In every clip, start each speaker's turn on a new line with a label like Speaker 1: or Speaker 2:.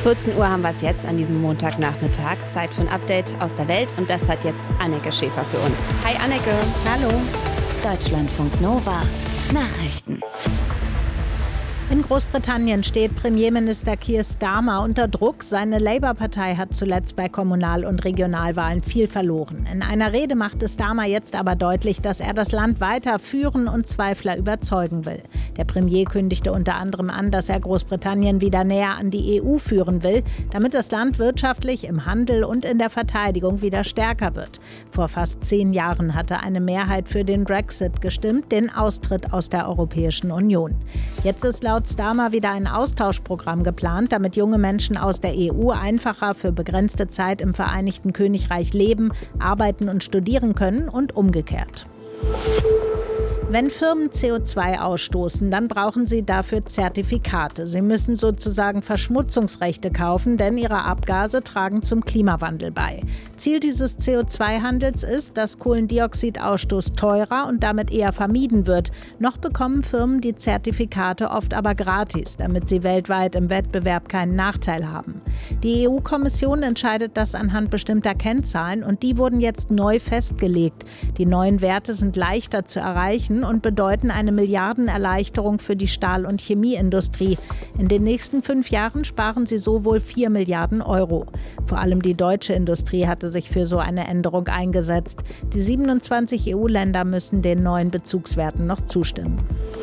Speaker 1: 14 Uhr haben wir es jetzt an diesem Montagnachmittag. Zeit für ein Update aus der Welt und das hat jetzt Anneke Schäfer für uns. Hi Anneke.
Speaker 2: Hallo. Deutschlandfunk Nova. Nachrichten. In Großbritannien steht Premierminister Keir Starmer unter Druck. Seine Labour-Partei hat zuletzt bei Kommunal- und Regionalwahlen viel verloren. In einer Rede machte Starmer jetzt aber deutlich, dass er das Land weiter führen und Zweifler überzeugen will. Der Premier kündigte unter anderem an, dass er Großbritannien wieder näher an die EU führen will, damit das Land wirtschaftlich, im Handel und in der Verteidigung wieder stärker wird. Vor fast 10 Jahren hatte eine Mehrheit für den Brexit gestimmt, den Austritt aus der Europäischen Union. Jetzt ist laut Starmer wieder ein Austauschprogramm geplant, damit junge Menschen aus der EU einfacher für begrenzte Zeit im Vereinigten Königreich leben, arbeiten und studieren können und umgekehrt. Wenn Firmen CO2 ausstoßen, dann brauchen sie dafür Zertifikate. Sie müssen sozusagen Verschmutzungsrechte kaufen, denn ihre Abgase tragen zum Klimawandel bei. Ziel dieses CO2-Handels ist, dass Kohlendioxidausstoß teurer und damit eher vermieden wird. Noch bekommen Firmen die Zertifikate oft aber gratis, damit sie weltweit im Wettbewerb keinen Nachteil haben. Die EU-Kommission entscheidet das anhand bestimmter Kennzahlen und die wurden jetzt neu festgelegt. Die neuen Werte sind leichter zu erreichen und bedeuten eine Milliardenerleichterung für die Stahl- und Chemieindustrie. In den nächsten 5 Jahren sparen sie so wohl 4 Milliarden Euro. Vor allem die deutsche Industrie hatte sich für so eine Änderung eingesetzt. Die 27 EU-Länder müssen den neuen Bezugswerten noch zustimmen.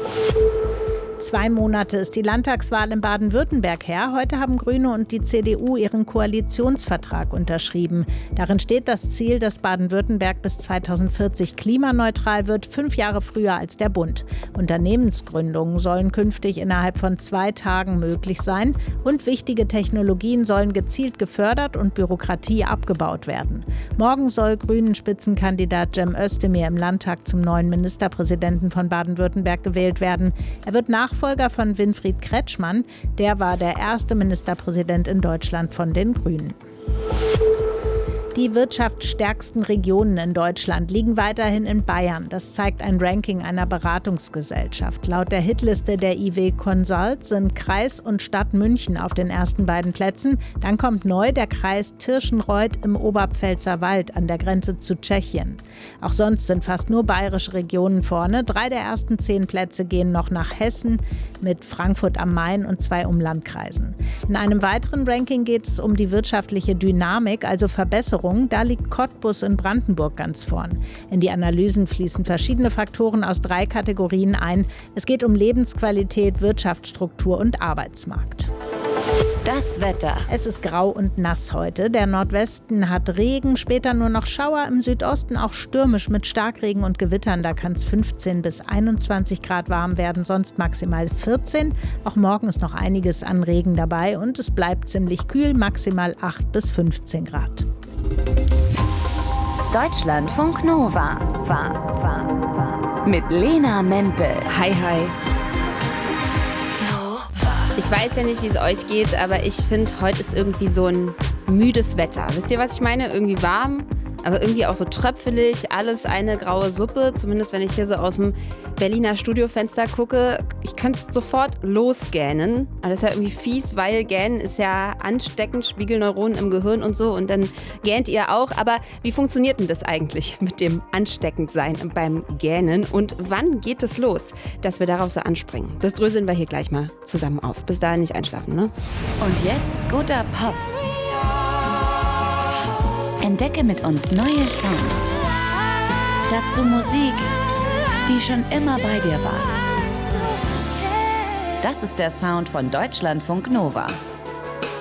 Speaker 2: 2 Monate ist die Landtagswahl in Baden-Württemberg her. Heute haben Grüne und die CDU ihren Koalitionsvertrag unterschrieben. Darin steht das Ziel, dass Baden-Württemberg bis 2040 klimaneutral wird, 5 Jahre früher als der Bund. Unternehmensgründungen sollen künftig innerhalb von 2 Tagen möglich sein und wichtige Technologien sollen gezielt gefördert und Bürokratie abgebaut werden. Morgen soll Grünen-Spitzenkandidat Cem Özdemir im Landtag zum neuen Ministerpräsidenten von Baden-Württemberg gewählt werden. Er wird Nachfolger von Winfried Kretschmann, der war der erste Ministerpräsident in Deutschland von den Grünen. Die wirtschaftsstärksten Regionen in Deutschland liegen weiterhin in Bayern. Das zeigt ein Ranking einer Beratungsgesellschaft. Laut der Hitliste der IW Consult sind Kreis und Stadt München auf den ersten beiden Plätzen. Dann kommt neu der Kreis Tirschenreuth im Oberpfälzer Wald an der Grenze zu Tschechien. Auch sonst sind fast nur bayerische Regionen vorne. 3 der ersten 10 Plätze gehen noch nach Hessen mit Frankfurt am Main und 2 Umlandkreisen. In einem weiteren Ranking geht es um die wirtschaftliche Dynamik, also Verbesserung. Da liegt Cottbus in Brandenburg ganz vorn. In die Analysen fließen verschiedene Faktoren aus 3 Kategorien ein. Es geht um Lebensqualität, Wirtschaftsstruktur und Arbeitsmarkt.
Speaker 3: Das Wetter.
Speaker 2: Es ist grau und nass heute. Der Nordwesten hat Regen, später nur noch Schauer, im Südosten auch stürmisch mit Starkregen und Gewittern. Da kann es 15 bis 21 Grad warm werden, sonst maximal 14. Auch morgen ist noch einiges an Regen dabei und es bleibt ziemlich kühl, maximal 8 bis 15 Grad.
Speaker 3: Deutschlandfunk Nova. Mit Lena Mempel.
Speaker 1: Hi, hi. Ich weiß ja nicht, wie es euch geht, aber ich finde, heute ist irgendwie so ein müdes Wetter. Wisst ihr, was ich meine? Irgendwie warm, aber irgendwie auch so tröpfelig, alles eine graue Suppe. Zumindest, wenn ich hier so aus dem Berliner Studiofenster gucke. Ich könnte sofort losgähnen. Aber das ist ja irgendwie fies, weil Gähnen ist ja ansteckend, Spiegelneuronen im Gehirn und so. Und dann gähnt ihr auch. Aber wie funktioniert denn das eigentlich mit dem Ansteckendsein beim Gähnen? Und wann geht es los, dass wir darauf so anspringen? Das dröseln wir hier gleich mal zusammen auf. Bis dahin nicht einschlafen, ne?
Speaker 3: Und jetzt guter Pop. Entdecke mit uns neue Songs. Dazu Musik, die schon immer bei dir war. Das ist der Sound von Deutschlandfunk Nova.